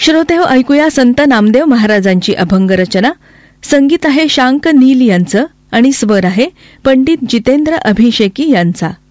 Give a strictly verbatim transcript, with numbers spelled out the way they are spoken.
श्रोते हो, ऐकूया संत नामदेव महाराजांची अभंग रचना. संगीत आहे शांक नील यांचं आणि स्वर आहे पंडित जितेंद्र अभिषेकी यांचा.